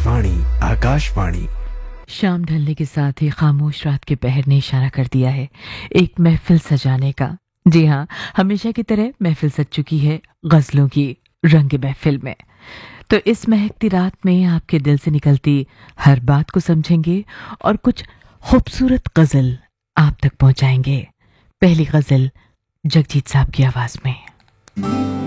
वाणी आकाशवाणी। शाम ढलने के साथ ही खामोश रात के पहर ने इशारा कर दिया है एक महफिल सजाने का। जी हाँ, हमेशा की तरह महफिल सज चुकी है गजलों की रंग महफिल में। तो इस महकती रात में आपके दिल से निकलती हर बात को समझेंगे और कुछ खूबसूरत गजल आप तक पहुंचाएंगे। पहली गजल जगजीत साहब की आवाज में।